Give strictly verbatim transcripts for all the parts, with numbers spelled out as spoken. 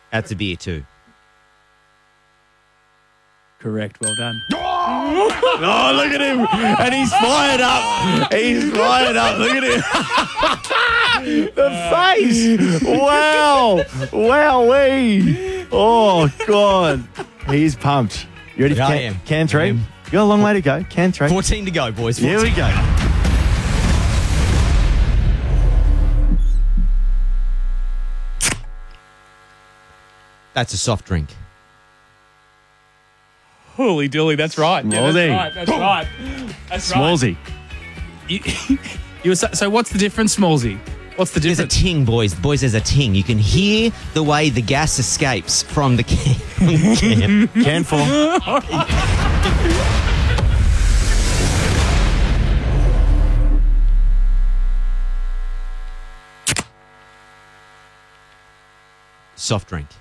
That's a beer too. Correct. Well done. Oh, look at him. And he's fired up. He's fired up. Look at him. The face. Wow. Wowee. Oh, God. He's pumped. You ready for Yeah, I can, am. can three? I am. You got a long way to go. Can three. fourteen to go, boys. Here we go. That's a soft drink. Holy dilly, that's right. Yeah, that's Smallsy. right. That's right. That's right. Smallsy. You, you were so, so what's the difference, Smallsy? What's the There's a difference? ting, boys. Boys, there's a ting. You can hear the way the gas escapes from the can. From the can. Can four. Soft drink.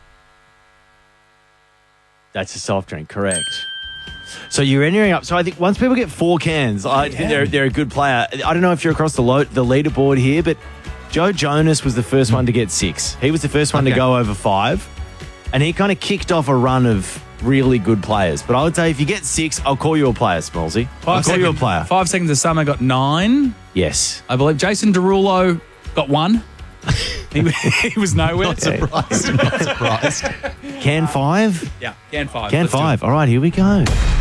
That's a soft drink, correct. So you're entering up. So I think once people get four cans, I think they're, they're a good player. I don't know if you're across the lo- the leaderboard here, but Joe Jonas was the first one to get six. He was the first one Okay. to go over five. And he kind of kicked off a run of really good players. But I would say if you get six, I'll call you a player, Smallsy. I'll call you a player. Five seconds of summer got nine. Yes. I believe Jason Derulo got one. he, he was nowhere. Not surprised. Not surprised. Can five? Yeah, can five. Can Let's do it. five. All right, here we go.